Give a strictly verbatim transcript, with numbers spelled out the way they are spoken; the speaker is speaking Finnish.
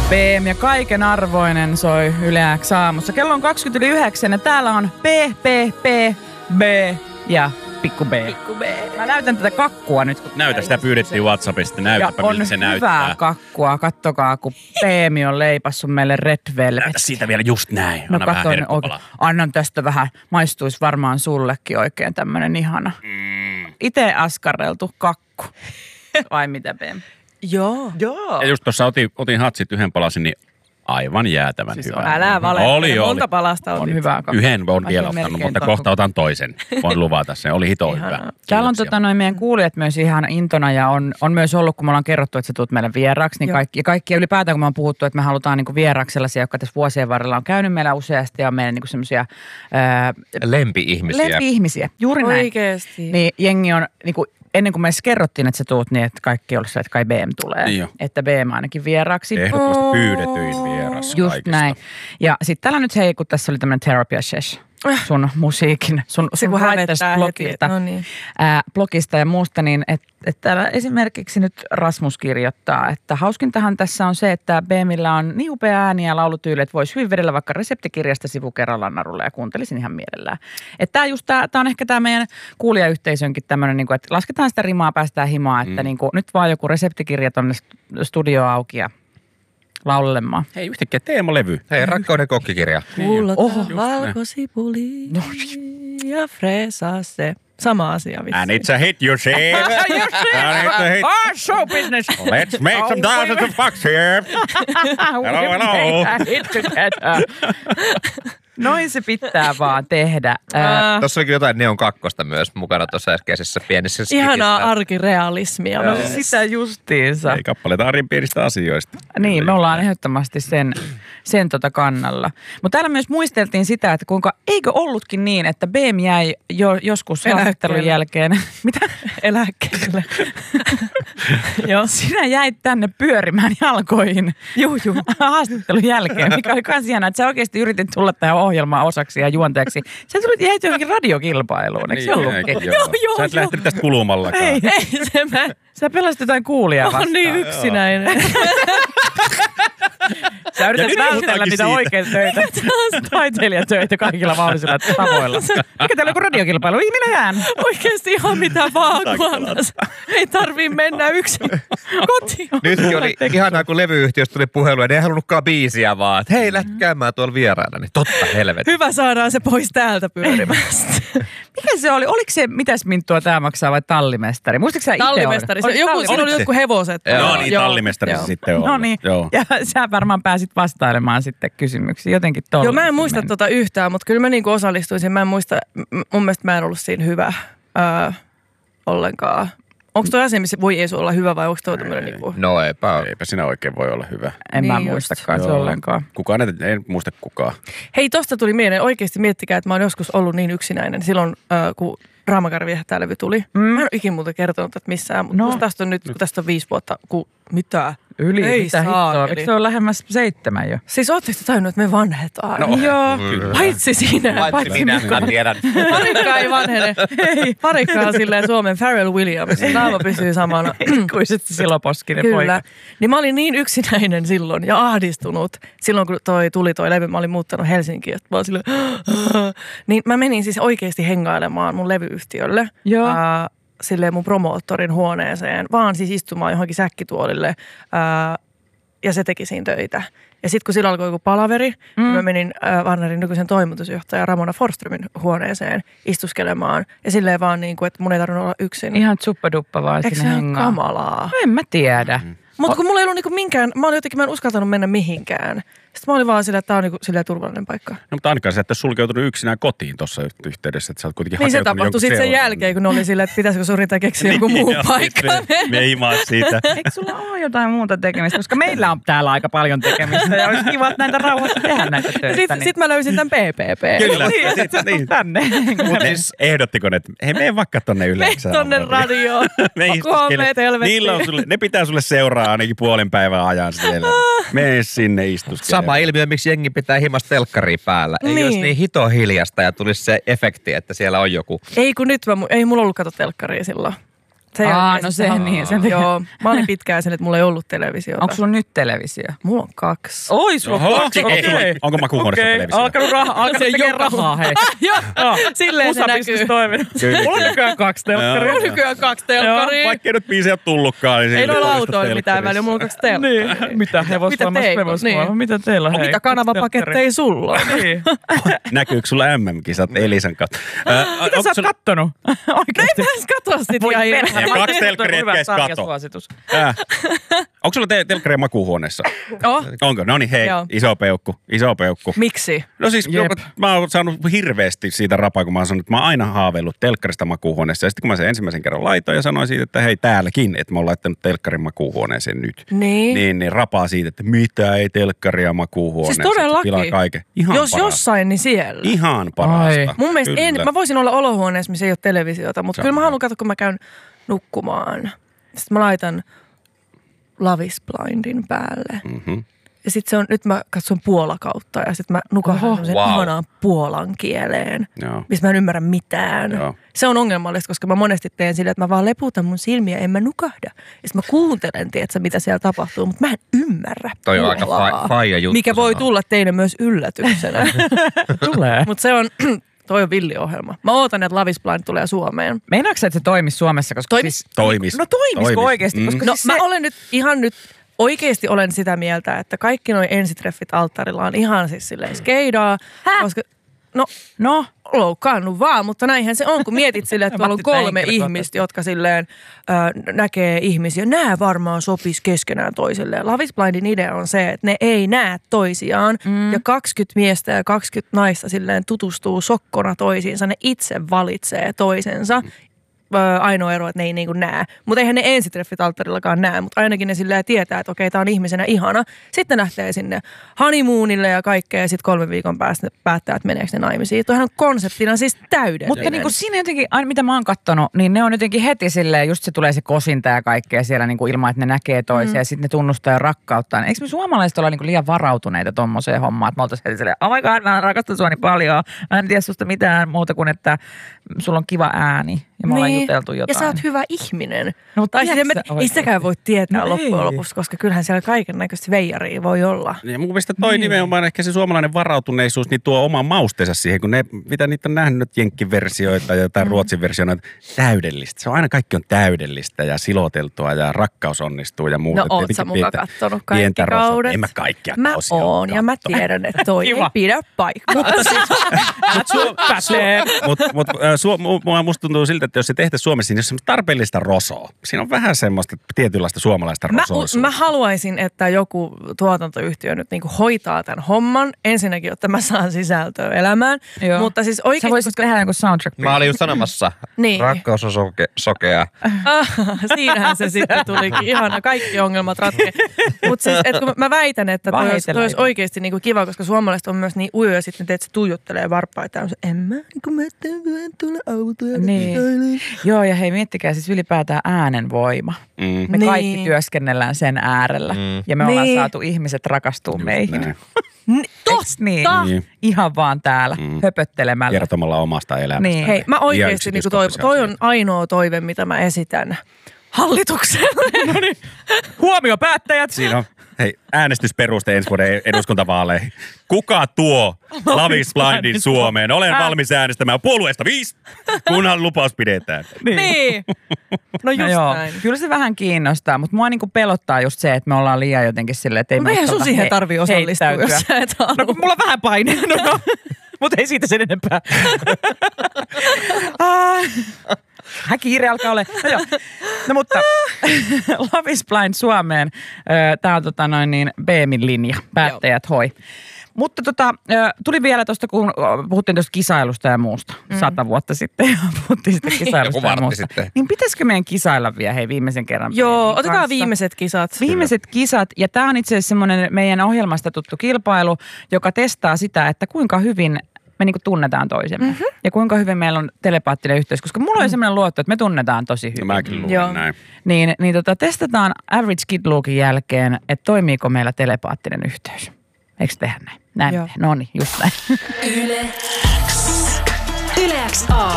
B M ja kaiken arvoinen soi Yle X aamussa. Kello on kaksikymmentä yli yhdeksän ja täällä on P, P, P, B ja pikku B. Pikku B. Mä näytän tätä kakkua nyt. Näytä, sitä pyydettiin WhatsAppista. Näytäpä, miltä se näyttää. Ja on hyvää kakkua. Kattokaa, kun P M on leipassut meille Red Velvet. Näytä siitä vielä just näin. No Anna vähän herkkupalaa. Annan tästä vähän. Maistuisi varmaan sullekin oikein tämmönen ihana. Mm. Ite askarreltu kakku. Vai mitä, B M? Joo. Joo. Ja just tuossa otin, otin hatsit yhden palasin, niin aivan jäätävän Siis hyvä. Älä valehtele. Oli, oli. Monta palasta On hyvä kakku. Yhden on Mä vielä syön ottanut, melkein mutta ton kohta otan toisen. Voin luvata sen. Oli hito Ihanaa. hyvä. Täällä on tota, noin meidän kuulijat myös ihan intona ja on, on myös ollut, kun me ollaan kerrottu, että sä tulet meille vieraaksi, niin kaikki, ja kaikki ylipäätään, kun me on puhuttu, että me halutaan niin vieraaksi sellaisia, jotka tässä vuosien varrella on käynyt meillä useasti ja on meidän niin semmoisia lempi-ihmisiä. lempi-ihmisiä. Juuri näin. Oikeesti. Niin jengi on, niin kuin, ennen kuin me edes kerrottiin, että sä tuut, niin että kaikki olisi, että kai B M tulee. Niin jo. Että B M ainakin vieraaksi. Ehdottomasti pyydetyin vieras Just kaikista. näin. Ja sitten täällä nyt hei, kun tässä oli tämmöinen therapy sesh sun musiikin, sun, Se sun kun writers hävettää heti. blogista, No niin. ää, blogista ja muusta, niin että et täällä esimerkiksi nyt Rasmus kirjoittaa, että hauskintahan tässä on se, että B Millä on niin upea ääni ja laulutyyli, että voisi hyvin vedellä vaikka reseptikirjasta sivu kerrallaan narulla ja kuuntelisin ihan mielellään. Että tämä just tää, tää on ehkä tämä meidän kuulijayhteisönkin tämmöinen, niin että lasketaan sitä rimaa, päästään himaa, että mm. niin kuin, nyt vaan joku reseptikirja tonne studio auki ja laulelemaan. Hei, yhtäkkiä teemalevy. Hei, rakkauden kokkikirja. Pullota Oho. valkosipuli No, ja freesaa se. Sama asia vissi. And it's a hit, you see. And it's a hit. Oh, show business! Let's make some thousands of bucks here. Hello, hello. Noin se pitää vaan tehdä. Ää, Tuossa oli kyllä jotain Neon kakkosta myös mukana tuossa äskeisessä pienessä skikissä. Ihanaa arkirealismia. no sitä justiinsa. Ei kappaleita arjen pienistä asioista. Niin, me ollaan ehdottomasti sen, sen tota kannalla. Mutta täällä myös muisteltiin sitä, että kuinka eikö ollutkin niin, että B M jäi jo, joskus haastattelun jälkeen. Mitä? Eläkkeelle. Joo. Sinä jäit tänne pyörimään jalkoihin Juu, juu. haastattelun jälkeen, mikä oli kans ihanaa, että sä oikeasti yritit tulla tähän ohjelmaan osaksi ja juonteeksi. Sä tulit jäit johonkin radiokilpailuun, eikö se ollutkin? Joo, Joo, joo, Sä et joo. lähtenyt tästä kulumallakaan. Ei, Ei se mä. sä pelasit jotain kuulijaa vastaan. On niin yksinäinen. Sä yrität nyt vältellä puhutaankin niitä siitä. oikeita töitä, taiteilijatöitä kaikilla mahdollisilla tavoilla. Mikä täällä on joku radiokilpailu? Ei, minä jään. Oikeesti ihan mitä vaan, kunnes ei tarvii mennä yksin kotiin. Nytkin oli ihanaa, kun levyyhtiöstä tuli puhelu ja ne ei halunnutkaan biisiä vaan. Että hei, lähdet käymään tuolla vieraana. Niin totta helvetti. Hyvä saadaan se pois täältä pyörimästä. Mikä se oli? Oliko se, mitäs minttua tämä maksaa vai tallimestari? Muistatko sä itse? Tallimestari. Se, joku, siinä oli jotkut hevoset. Joo, niin tallimestari se sitten on. No niin, Joo. ja sä varmaan pääsit vastailemaan sitten kysymyksiin jotenkin tolla. Joo, mä en muista tota yhtään, mutta kyllä mä niinku osallistuisin. Mä en muista, m- mun mielestä mä en ollut siinä hyvä öö, ollenkaan. Onko toi asia, missä voi ees olla hyvä vai onko toi tämmöinen niinku... No eipä ole. Eipä sinä oikein voi olla hyvä. En mä Niin muistakaan se Joo. ollenkaan. Kukaan ei, en muista kukaan. Hei, tosta tuli mieleen. Oikeasti miettikää, että mä oon joskus ollut niin yksinäinen. Silloin, öö, kun Raamakarvi viehättää levy tuli. Mm. Mä en ole ikinä muuta kertonut, että missään. Mutta No. no. tästä on nyt, kun tästä on viisi vuotta, kun mitä? Yli, Ei mitä hittoa. saakeli. Eikö se ole lähemmäs seitsemän jo? Siis ootteko te tajunnut, että me vanhetaan? No, Joo. kyllä. Paitsi sinä. Paitsi minä, mä tiedän. Parikka ei vanhene. Ei. Parikka on silleen Suomen Pharrell Williams. Naama pysyy samana. Kuin sitten siloposkinen Kyllä. poika. Niin mä olin niin yksinäinen silloin ja ahdistunut. Silloin kun toi tuli toi levy, mä olin muuttanut Helsinkiin. Että mä olin silleen, niin mä menin siis oikeasti hengailemaan mun levyyhtiölle. Joo. Ää, silleen mun promoottorin huoneeseen, vaan siis istumaan johonkin säkkituolille. Ää, ja se teki siinä töitä. Ja sitten kun sillä alkoi joku palaveri, mm. niin mä menin äh, Warnerin nykyisen toimitusjohtajan Ramona Forströmin huoneeseen istuskelemaan. Ja silleen vaan niin kuin, että mun ei tarvinnut olla yksin. Ihan tsuppaduppa vaan Eikö sinne se ole hengaan. kamalaa? En mä tiedä. Mutta kun mulla ei ollut niinku minkään, mä olin jotenkin, mä en uskaltanut mennä mihinkään. Sitten mä olin vaan silleen, että tää on niinku silleen turvallinen paikka. No mutta ainakaan sä et ole sulkeutunut yksinään kotiin tuossa yhteydessä, että sä oot kuitenkin Niin se hakeutunut tapahtui sitten sen seuraan. jälkeen, kun ne oli silleen, että pitäisikö sun yrittää keksiä joku muu Joo, paikka. Me, me ei maa siitä. Eikö sulla ole jotain muuta tekemistä? Koska meillä on täällä aika paljon tekemistä ja olisi kiva, että näitä rauhassa tehdä näitä töitä. Sitten niin. sit mä löysin tämän P P P. Kyllä. Niin, että sä tulet tänne. Mutta siis ehdottiko ne, että hei mene vaikka tonne Mene yleensä. tonne radioon. Me Kunhan istuskele. meet helvettiin. Niillä on sulle, ne pitää sulle seuraa ainakin puolen päivän ajan siellä. Mene sinne istuskelemaan. Sama ilmiö, miksi jengi pitää himasta telkkaria päällä. Ei Niin. olisi niin hito hiljasta ja tulisi se efekti, että siellä on joku. Ei kun nyt mä, mu- ei mulla ollut kato telkkaria silloin. Sen Aa, jälkeen no sitten- se niin, sen takia. Joo, mä olin pitkään sen, että mulla ei ollut televisiota. Onko sulla nyt televisio? Mulla on kaksi. Oi, sulla Oho, on kaksi. onko sulla- Okei. onko makuuhuoneessa Okei, televisio? alkanut rahaa, alkanut Se tekee joka- rahaa, hei. Joo, Joo. silleen se Musabisnes näkyy. toiminut. Kyllä, Mulla on kyllä. nykyään kaksi telkkaria. Mulla on nykyään kaksi telkkaria. Vaikka ei nyt biisejä tullutkaan, niin Ei silti noilla toista autoilla mitään telkkarissa. väliä, mulla on kaksi telkkaria. Niin. Mitä hevosvoimasta teillä on? hevosvoimaa? Niin. Mitä teillä on? No, hei? mitä kanavapaketteja sulla on? Niin. Näkyykö sulla M M-kisat Elisan kanssa? Äh, Mitä onko sä oot sulla- kattonut? Oikeesti. Mä edes katso sit Voi ihan perhana. hirveästi. Ja kaksi Hyvä telkkaria, etkä edes kato. sarjasuositus. Äh. Onko sulla te- telkkaria makuuhuoneessa? Oh, Onko? No niin, hei, Joo. iso peukku, iso peukku. miksi? No siis Jep. joko, mä oon saanut hirveästi siitä rapaa, kun mä oon sanonut, että mä oon aina haaveillut telkkarista makuuhuoneessa. Ja sitten kun mä sen ensimmäisen kerran laitoin ja sanoin siitä, että hei täälläkin, että mä oon laittanut telkkarin makuuhuoneeseen nyt. Niin. Niin, niin rapaa siitä, että mitä ei telkkaria makuuhuoneessa. Siis todellakin. Se pilaa kaiken. Ihan Jos parasta. jossain, niin siellä. Ihan parasta. Ai. Mun mielestä en, Kyllä. mä voisin olla olohuoneessa, missä ei ole televisiota, mutta Se kyllä on mä hyvä. haluan katsoa, kun mä käyn nukkumaan. Sitten mä laitan Love is Blindin päälle. Mm-hmm. Ja sitten se on, nyt mä katson puolakautta ja sitten mä nukahan sen wow. ihanaan puolan kieleen, Joo. missä mä en ymmärrä mitään. Joo. Se on ongelmallista, koska mä monesti teen sille, että mä vaan leputan mun silmiä, en mä nukahda. Ja sitten mä kuuntelen, tiedätkö, mitä siellä tapahtuu, mutta mä en ymmärrä Toi on aika puolaa, fa- faija juttu. mikä voi sanoa. tulla teille myös yllätyksenä. Tulee. Mutta se on, toi on villiohjelma. Mä ootan, että Love is Blind tulee Suomeen. Meinaatko sä, että se toimisi Suomessa? Koska Toimis. siis, Toimis. No toimisiko Toimis. oikeasti? Mm. Koska No siis mä se, olen nyt ihan nyt, oikeasti olen sitä mieltä, että kaikki noi ensitreffit alttarilla on ihan siis silleen skeidaa. Häh? Koska, no no, loukkaannut vaan, mutta näinhän se on, kun mietit silleen, että tuolla on Matti, tää kolme henkilökohtaisesti. ihmistä, jotka silleen äh, näkee ihmisiä. Nämä varmaan sopis keskenään toisilleen. Love is Blindin idea on se, että ne ei näe toisiaan mm. ja kaksikymmentä miestä ja kaksikymmentä naista silleen tutustuu sokkona toisiinsa. Ne itse valitsee toisensa. Mm. Ainoa ero, että ne ei niinku näe. Mutta eihän ne ensitreffit alttarillakaan näe, mutta ainakin ne silleen tietää, että okei, tää on ihmisenä ihana. Sitten ne lähtee sinne honeymoonille ja kaikkea ja sitten kolmen viikon päästä ne päättää, että meneekö ne naimisiin. Tuohan on konseptina siis täydellinen. mutta niin kuin siinä jotenkin, aina mitä mä oon kattonut, niin ne on jotenkin heti silleen, just se tulee se kosinta ja kaikkea siellä niin kuin ilman, että ne näkee toisia mm. ja sitten ne tunnustaa ja rakkauttaa. Eikö me suomalaiset olla niin kuin liian varautuneita tommoseen hommaan, että me oltaisiin heti silleen, oh my god, mä rakastan sua niin paljon. Mä en tiedä susta mitään muuta kuin, että sulla on kiva ääni ja me ollaan juteltu jotain. Ja sä oot hyvä ihminen. No, mutta tai sitten tiedätkö sä ei oikein? sitäkään voi tietää No loppujen ei. lopuksi, koska kyllähän siellä kaiken näköistä veijaria voi olla. Ja mun mielestä toi niin. nimenomaan ehkä se suomalainen varautuneisuus niin tuo oman mausteensa siihen, kun ne, mitä niitä on nähnyt, jenkkiversioita ja jotain mm. ruotsin versioita, täydellistä. Se on aina kaikki on täydellistä ja siloteltua ja rakkaus onnistuu ja muuta. No oot Tietenkin sä muka pientä- kattonut kaikki pientä rosoa. kaudet? En mä kaikkia Mä kausia oon ja mä kattonut. tiedän, että toi ei Kiva. pidä paikkaa. Mutta mut, äh, su, mu- musta tuntuu siltä, että jos se tehtäisiin Suomessa, niin jos se on tarpeellista rosoa. Siinä on vähän semmoista tietynlaista suomalaista Mä, rosoisuutta. mä haluaisin, että joku tuotantoyhtiö nyt niinku hoitaa tämän homman. Ensinnäkin, jotta mä saan sisältöä elämään. Joo. Mutta siis Sä oikeasti, voisit tehdä joku soundtrack. Mä olin just sanomassa, Niin. rakkaus on soke, sokea. Ah, siinähän se sitten tulikin. Ihana, kaikki ongelmat ratkee. Mutta siis, et kun mä väitän, että toi olisi, toi Vaihtelemaan. olisi oikeasti niinku kiva, koska suomalaiset on myös niin ujoja, sitten teet, se tuijottelee varpaita. Ja on se, en mä, niin kun mä teen tuolla autoja. Niin. Joo, ja hei, miettikää siis ylipäätään äänenvoima. Mm. Me Niin. kaikki työskennellään sen äärellä. Mm. Ja me ollaan Niin. saatu ihmiset rakastua meihin. näin. N- Eiks niin? Niin. Ihan vaan täällä Mm. höpöttelemällä. Kertomalla omasta elämästä. Niin. Hei, mä Ihan oikeasti, niin toi, yksityiskohtaisia toi on asioita. ainoa toive, mitä mä esitän hallitukselle. No niin. Huomio päättäjät. Siinä on, hei, äänestysperuste ensi vuoden eduskuntavaaleihin. Kuka tuo Love is Blindin Suomeen? Olen valmis äänestämään puolueesta viisi, kunhan lupaus pidetään. Niin. No just No joo, näin. kyllä se vähän kiinnostaa, mutta mua niinku pelottaa just se, että me ollaan liian jotenkin silleen, että ei No me eihän sun uskalleta siihen he- tarvii osallistua, heittäytyä. jos sä et halua. No kun mulla on vähän paine, no, no. Mutta ei siitä sen enempää. Ah. Hän kiire alkaa ole. No, joo. No mutta Love is Blind Suomeen. Tämä on tota noin niin B M:n linja. Päättäjät hoi. Mutta tota, tuli vielä tuosta, kun puhuttiin tuosta kisailusta ja muusta. Mm. Sata vuotta sitten ja puhuttiin sitä kisailusta Joku ja vartti muusta. sitten. Niin pitäisikö meidän kisailla vielä hei viimeisen kerran? Joo, Bennin otetaan kanssa? viimeiset kisat. Viimeiset kisat, ja tämä on itse asiassa semmoinen meidän ohjelmasta tuttu kilpailu, joka testaa sitä, että kuinka hyvin me niinku tunnetaan toisemme. Mm-hmm. Ja kuinka hyvin meillä on telepaattinen yhteys, koska mulla on semmoinen luotto, että me tunnetaan tosi hyvin. No mäkin Joo. luulen näin. Niin, niin tota, testataan Average Kid Lookin jälkeen, että toimiiko meillä telepaattinen yhteys. Eikö tehdä näin? Näin. Joo. No niin, just näin. Yle X. Yle X A.